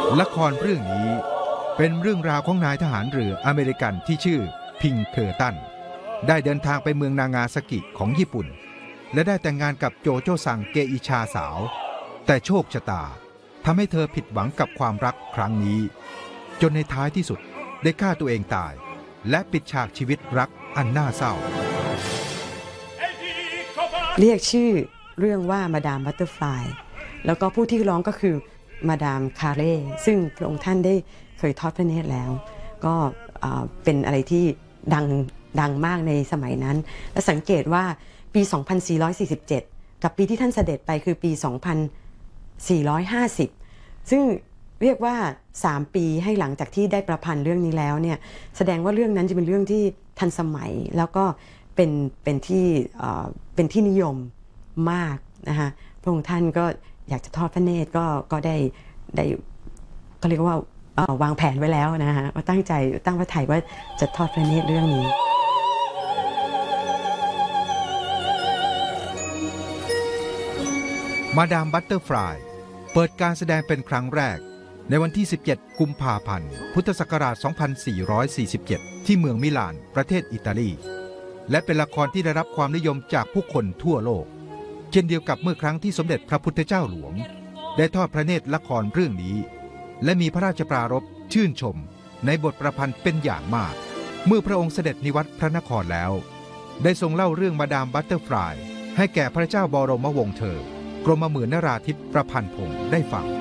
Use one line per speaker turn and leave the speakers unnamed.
ละครเรื่องนี้เป็นเรื่องราวของนายทหารเรืออเมริกันที่ชื่อพิงเคอร์ตันได้เดินทางไปเมืองนางาซากิของญี่ปุ่นและได้แต่งงานกับโจโจซังเกอิชาสาวแต่โชคชะตาทำให้เธอผิดหวังกับความรักครั้งนี้จนในท้ายที่สุดได้ฆ่าตัวเองตายและปิดฉากชีวิตรักอันน่าเศร้า
เรียกชื่อเรื่องว่ามาดามบัตเตอร์ฟลายแล้วก็ผู้ที่ร้องก็คือมาดามคาเร่ซึ่งพระองค์ท่านได้เคยทอดพระเนตรแล้วก็เป็นอะไรที่ดังมากในสมัยนั้นและสังเกตว่าปี 2447 กับปีที่ท่านเสด็จไปคือปี 2450 ซึ่งเรียกว่า3ปีให้หลังจากที่ได้ประพันธ์เรื่องนี้แล้วเนี่ยแสดงว่าเรื่องนั้นจะเป็นเรื่องที่ทันสมัยแล้วก็เป็นที่นิยมมากนะคะพระองค์ท่านก็อยากจะทอดพระเนตรก็ได้ก็เรียกว่าวางแผนไว้แล้วนะคะว่าตั้งพระทัยว่าจะทอดพระเนตรเรื่องนี้
มาดามบัตเตอร์ฟลายเปิดการแสดงเป็นครั้งแรกในวันที่ 17 กุมภาพันธ์ พุทธศักราช 2447 ที่เมืองมิลานประเทศอิตาลีและเป็นละครที่ได้รับความนิยมจากผู้คนทั่วโลกเช่นเดียวกับเมื่อครั้งที่สมเด็จพระพุทธเจ้าหลวงได้ทอดพระเนตรละครเรื่องนี้และมีพระราชปรารภชื่นชมในบทประพันธ์เป็นอย่างมากเมื่อพระองค์เสด็จนิวัตรพระนครแล้วได้ทรงเล่าเรื่องมาดามบัตเตอร์ฟลายให้แก่พระเจ้าบรมวงศ์เธอกรมหมื่นนราธิปประพันธ์พงศ์ได้ฟัง